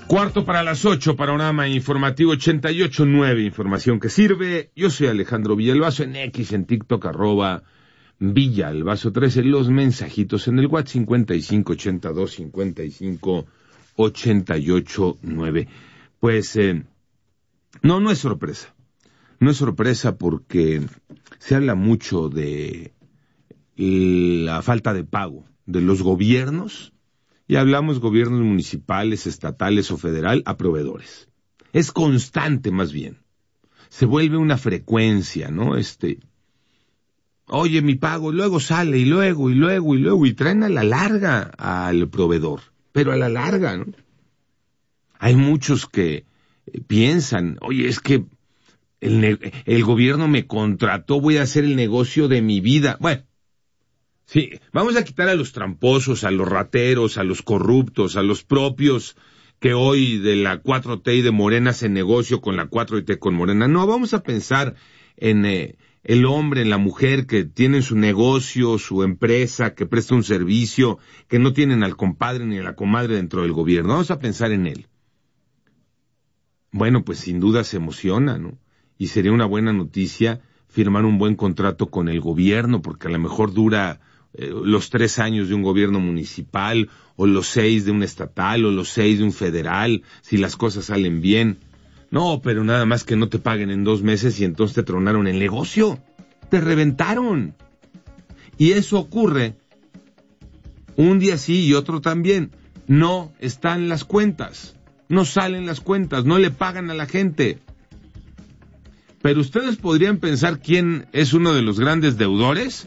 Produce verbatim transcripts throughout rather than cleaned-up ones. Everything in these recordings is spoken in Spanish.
Cuarto para las ocho, panorama informativo ochenta y ocho nueve, información que sirve. Yo soy Alejandro Villalbazo, en X, en TikTok, arroba Villalbazo trece, los mensajitos en el WhatsApp cincuenta y cinco ochenta y dos cincuenta y cinco ochenta y ocho nueve. Pues, eh, no, no es sorpresa. No es sorpresa porque se habla mucho de la falta de pago de los gobiernos. Y hablamos gobiernos municipales, estatales o federal a proveedores. Es constante más bien. Se vuelve una frecuencia, ¿no? Este, oye, mi pago, y luego sale, y luego, y luego, y luego, y traen a la larga al proveedor. Pero a la larga, ¿no? Hay muchos que piensan, oye, es que el, ne- el gobierno me contrató, voy a hacer el negocio de mi vida. Bueno. Sí, vamos a quitar a los tramposos, a los rateros, a los corruptos, a los propios que hoy de la cuatro T y de Morena hacen negocio con la cuatro T con Morena. No, vamos a pensar en eh, el hombre, en la mujer que tienen su negocio, su empresa, que presta un servicio, que no tienen al compadre ni a la comadre dentro del gobierno. Vamos a pensar en él. Bueno, pues sin duda se emociona, ¿no? Y sería una buena noticia firmar un buen contrato con el gobierno, porque a lo mejor dura Eh, los tres años de un gobierno municipal, o los seis de un estatal, o los seis de un federal, si las cosas salen bien. No, pero nada más que no te paguen en dos meses y entonces te tronaron el negocio. Te reventaron. Y eso ocurre un día sí y otro también. No están las cuentas. No salen las cuentas, no le pagan a la gente. Pero ustedes podrían pensar quién es uno de los grandes deudores.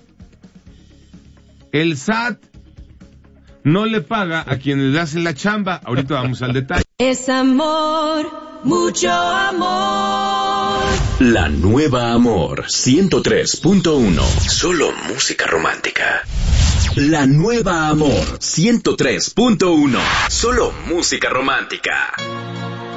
El S A T no le paga a quienes le hacen la chamba. Ahorita vamos al detalle. Es amor, mucho amor. La nueva Amor ciento tres punto uno. Solo música romántica. La nueva Amor ciento tres punto uno. Solo música romántica.